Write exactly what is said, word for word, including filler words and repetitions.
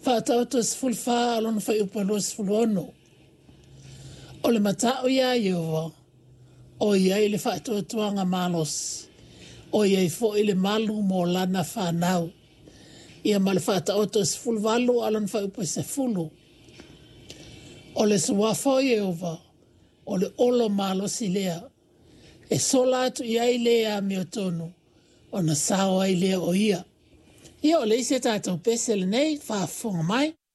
Whaatau to sifulfa alon whai upalo sifulono. O le matao ia Yehova. O ia i le whaatoa tuanga malos. O ia i fo i le malu mo lana whanau. Ia ma le whaatau to sifulvalu alon whai upa sifulu. O le suwafo Yehova. O le olo malos i lea. E sola atu ia i lea mi o tonu. O na sawa i lea o ia. Ia o le ise tātou pese le nei, whaafonga mai.